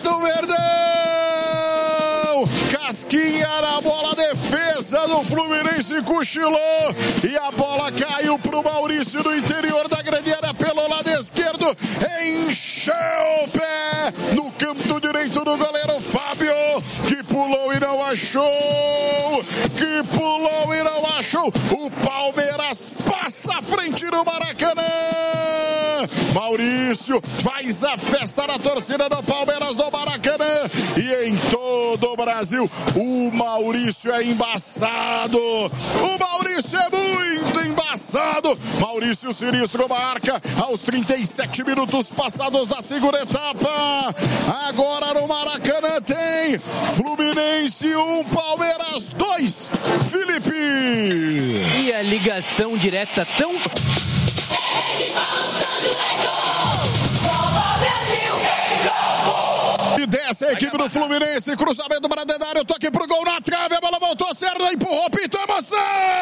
do Verdão. Casquinha na bola, defesa do Fluminense cochilou e a bola caiu pro Maurício no interior da grande área pelo lado esquerdo, encheu o pé no canto direito do goleiro Fábio, que pulou e não achou, o Palmeiras passa à frente no Maracanã. Maurício faz a festa na torcida do Palmeiras do Maracanã e em todo o Brasil o Maurício é embaçado, o Maurício é muito embaçado. Maurício Sinistro marca aos 37 minutos passados da segunda etapa. Agora no Maracanã tem Fluminense 1, Palmeiras 2, Felipe. E a ligação direta tão... E desce a equipe do Fluminense, cruzamento para dentro da área, toque pro gol na trave, a bola voltou, Serra empurrou, pintou, emoção!